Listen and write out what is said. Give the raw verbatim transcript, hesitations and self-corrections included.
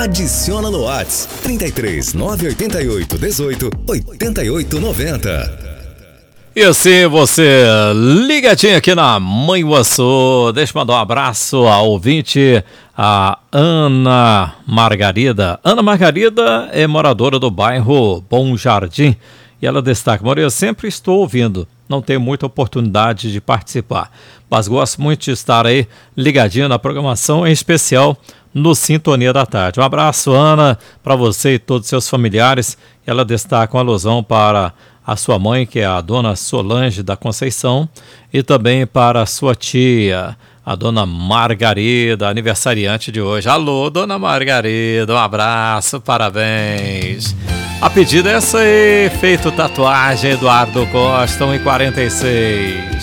Adiciona no WhatsApp trinta e três, nove oito oito, dezoito, oitenta e oito noventa. E assim você, ligadinho aqui na Manhuaçu. Deixa eu mandar um abraço ao ouvinte, a Ana Margarida. Ana Margarida é moradora do bairro Bom Jardim e ela destaca: Moreira, eu sempre estou ouvindo, não tenho muita oportunidade de participar, mas gosto muito de estar aí ligadinho na programação, em especial no Sintonia da Tarde. Um abraço, Ana, para você e todos os seus familiares. Ela destaca uma alusão para a sua mãe, que é a dona Solange da Conceição, e também para a sua tia, a dona Margarida, aniversariante de hoje. Alô, dona Margarida, um abraço, parabéns. A pedida é essa aí, feito tatuagem, Eduardo Costa, um e quarenta e seis.